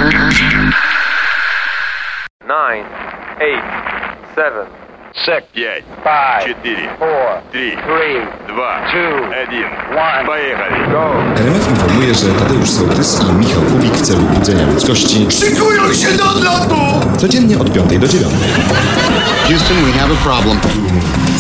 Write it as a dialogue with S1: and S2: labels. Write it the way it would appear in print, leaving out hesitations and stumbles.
S1: 9, 8, 7, 6,
S2: 5,
S1: 4,
S2: 4,
S1: 3,
S2: 2,
S1: 2,
S2: 1.
S1: Поехали. Go.
S3: RMF informuje, że Tadeusz Sołtys i Michał Kubik w celu budzenia ludzkości
S4: Szykują się do odlotu!
S3: codziennie od 5 do 9.
S5: Houston, we have a problem.